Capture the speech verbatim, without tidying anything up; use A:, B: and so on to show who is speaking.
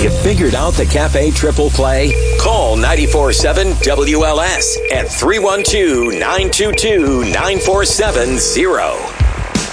A: You figured out the Cafe Triple Play? Call nine four seven W L S at three one two, nine two two, nine four seven zero.